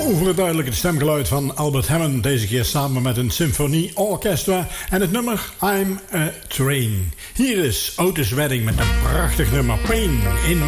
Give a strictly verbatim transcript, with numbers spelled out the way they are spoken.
overduidelijk het stemgeluid van Albert Hammond. Deze keer samen met een symfonieorchestra. En het nummer I'm a Train. Hier is Otis Redding met een prachtig nummer Pain in My